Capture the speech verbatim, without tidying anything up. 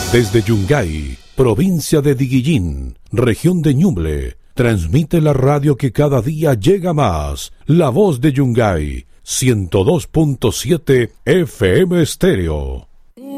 Desde Yungay, provincia de Diguillín, región de Ñuble, transmite la radio que cada día llega más, La Voz de Yungay, ciento dos punto siete F M Estéreo.